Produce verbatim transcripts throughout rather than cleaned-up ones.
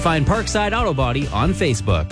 Find Parkside Auto Body on Facebook.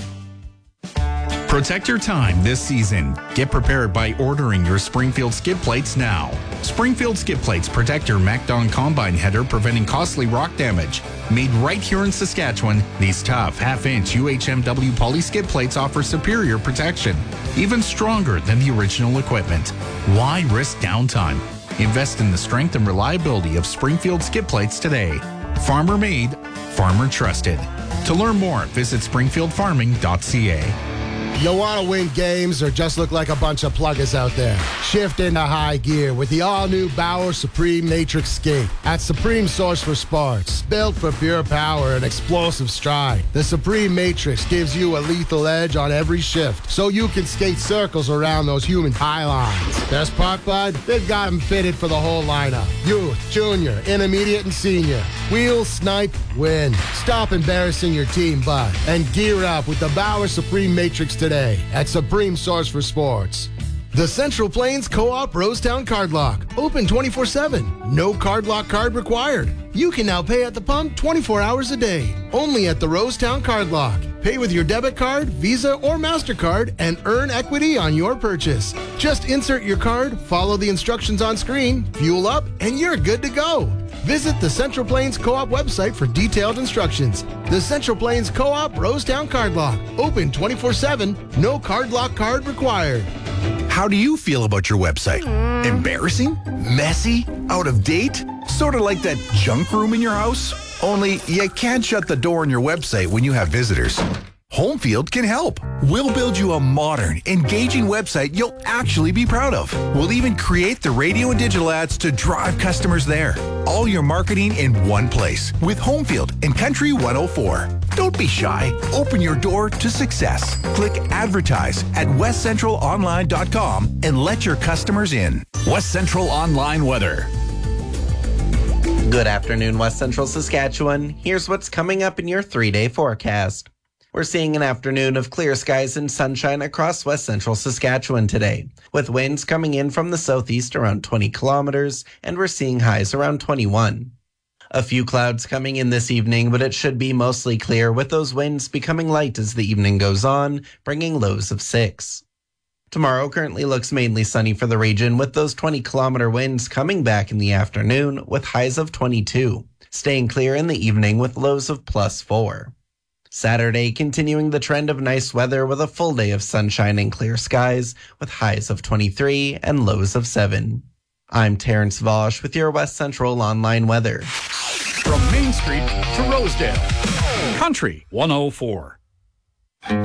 Protect your time this season. Get prepared by ordering your Springfield skid plates now. Springfield skid plates protect your MacDon combine header, preventing costly rock damage. Made right here in Saskatchewan, these tough half-inch U H M W poly skid plates offer superior protection, even stronger than the original equipment. Why risk downtime? Invest in the strength and reliability of Springfield skid plates today. Farmer made, farmer trusted. To learn more, visit springfield farming dot c a. You want to win games or just look like a bunch of pluggers out there? Shift into high gear with the all-new Bauer Supreme Matrix Skate at Supreme Source for Sports. Built for pure power and explosive stride, the Supreme Matrix gives you a lethal edge on every shift so you can skate circles around those human high lines. Best part, bud? They've got them fitted for the whole lineup. Youth, junior, intermediate, and senior. Wheel, snipe, win. Stop embarrassing your team, bud, and gear up with the Bauer Supreme Matrix today at Supreme Source for Sports. The Central Plains Co-op Rosetown Card Lock. Open twenty-four seven. No card lock card required. You can now pay at the pump twenty-four hours a day. Only at the Rosetown Card Lock. Pay with your debit card, Visa, or MasterCard and earn equity on your purchase. Just insert your card, follow the instructions on screen, fuel up, and you're good to go. Visit the Central Plains Co-op website for detailed instructions. The Central Plains Co-op Rosetown Card Lock. Open twenty-four seven. No card lock card required. How do you feel about your website? Embarrassing? Messy? Out of date? Sort of like that junk room in your house? Only you can't shut the door on your website when you have visitors. Homefield can help. We'll build you a modern, engaging website you'll actually be proud of. We'll even create the radio and digital ads to drive customers there. All your marketing in one place with Homefield and Country one oh four. Don't be shy. Open your door to success. Click advertise at west central online dot com and let your customers in. West Central Online Weather. Good afternoon, West Central Saskatchewan. Here's what's coming up in your three-day forecast. We're seeing an afternoon of clear skies and sunshine across West Central Saskatchewan today, with winds coming in from the southeast around twenty kilometers, and we're seeing highs around twenty-one. A few clouds coming in this evening, but it should be mostly clear, with those winds becoming light as the evening goes on, bringing lows of six. Tomorrow currently looks mainly sunny for the region, with those twenty kilometer winds coming back in the afternoon, with highs of twenty-two, staying clear in the evening with lows of plus four. Saturday, continuing the trend of nice weather with a full day of sunshine and clear skies, with highs of twenty-three and lows of seven. I'm Terrence Vosch with your West Central Online Weather. From Main Street to Rosedale, Country one oh four.